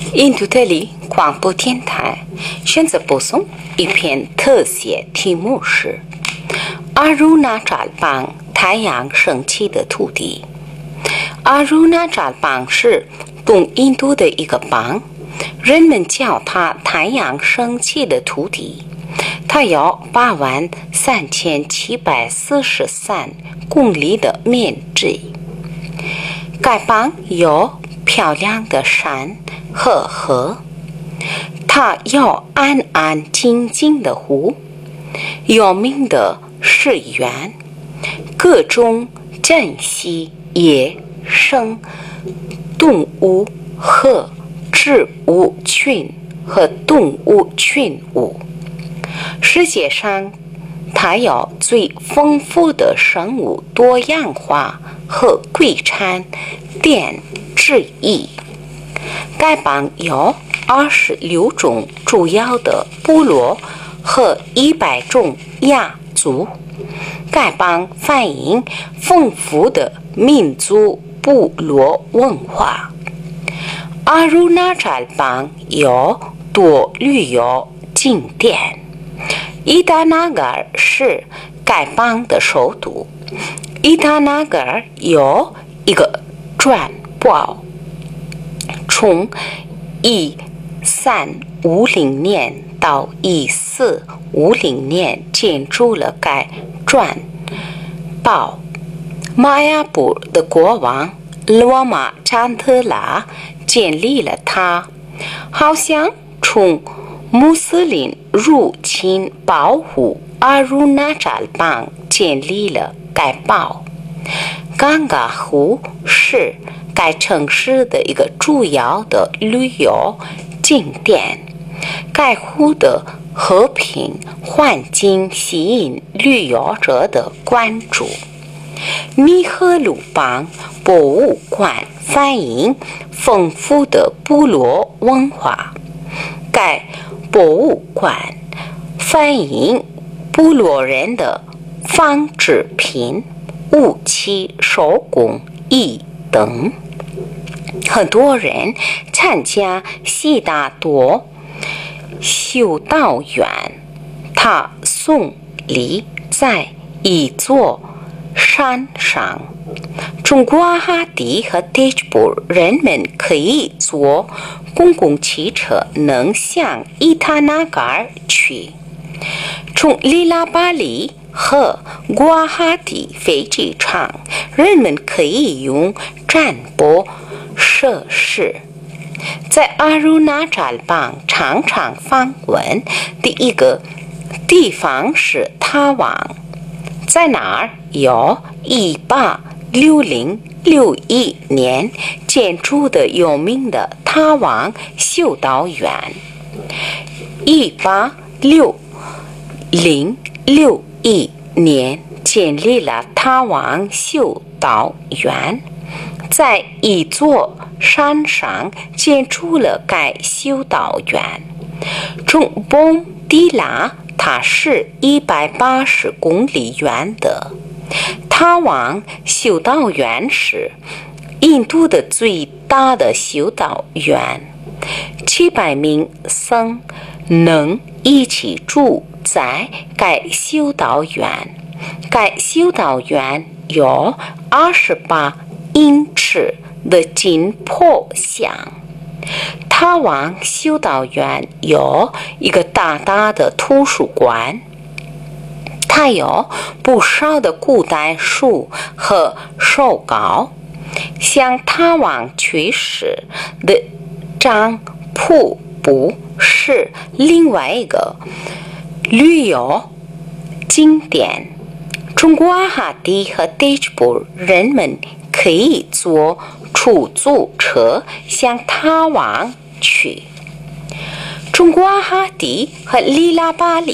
印度德里广播电台选择播送一篇特写，题目是阿鲁纳扎邦太阳升起的土地。阿鲁纳扎邦是东印度的一个邦，人们叫它太阳升起的土地。它有83743公里的面积。该邦有漂亮的山和河，它有安安静静的湖，有名的寺院，各种珍稀野生动物和植物群和动物群物。世界上它有最丰富的生物多样化和贵产点之一。该邦有26种主要的部落和100种亚族。该邦反映丰富的民族部落文化。阿鲁纳扎邦有多旅游景点。伊达纳格尔是该邦的首都。伊达纳格尔有一个转堡，从1350年到1450年建筑了该转堡。玛雅部的国王罗马詹特拉建立了它，好像从穆斯林入侵保护阿鲁纳扎邦建立了该堡。冈嘎湖是该城市的一个主要的旅游景点。该湖的和平环境吸引旅游者的关注。米赫鲁邦博物馆反映丰富的部落文化。该博物馆反映部落人的纺织品、武器、手工艺等。很多人参加悉达多修道院，它耸立在一座山上。从古瓦哈蒂和迪吉布人们可以坐公共汽车能向伊塔纳嘎尔去。从里拉巴里和古瓦哈蒂飞机场，人们可以用转播设施。在阿鲁纳扎邦常常访问的一个地方是塔旺，在那儿有1860-61年建筑的有名的塔旺修道院。1860-61年建立了塔旺修道院，在一座山上建筑了该修道院。从蹦迪拉它是180公里远的。塔旺修道院是印度的最大的修道院，700名僧能一起住在该修道院。该修道院有28英尺的金坡像。塔旺修道院有一个大大的图书馆，它有不少的古代书和手稿。像塔旺去世的张瀑布是另外一个旅游景点。从古瓦哈蒂和迪吉布人们可以坐出租车向塔旺去。从古瓦哈蒂和里拉巴里